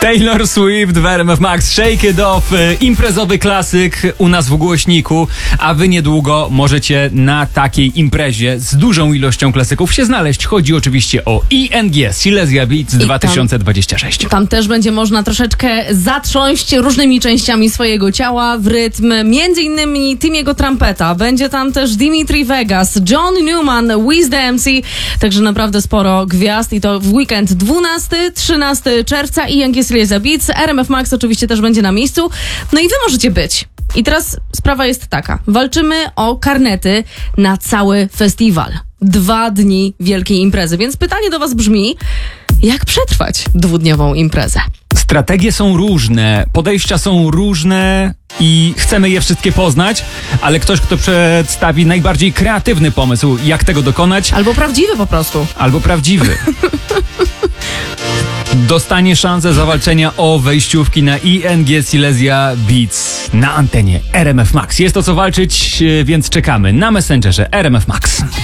Taylor Swift w RMF Max, Shake It Off, imprezowy klasyk u nas w głośniku, a wy niedługo możecie na takiej imprezie z dużą ilością klasyków się znaleźć. Chodzi oczywiście o ING, Silesia Beats 2026. Tam też będzie można troszeczkę zatrząść różnymi częściami swojego ciała w rytm, między innymi Timiego Trumpeta. Będzie tam też Dimitri Vegas, John Newman, Wiz the MC, także naprawdę sporo gwiazd i to w weekend 12-13 czerwca ING Silesia Beats. RMF Max oczywiście też będzie na miejscu. No i wy możecie być. I teraz sprawa jest taka. Walczymy o karnety na cały festiwal. 2 dni wielkiej imprezy. Więc pytanie do was brzmi, jak przetrwać 2-dniową imprezę? Strategie są różne, podejścia są różne i chcemy je wszystkie poznać, ale ktoś, kto przedstawi najbardziej kreatywny pomysł, jak tego dokonać... Albo prawdziwy po prostu. Albo prawdziwy. Dostanie szansę zawalczenia o wejściówki na ING Silesia Beats na antenie RMF Max. Jest o co walczyć, więc czekamy na Messengerze RMF Max.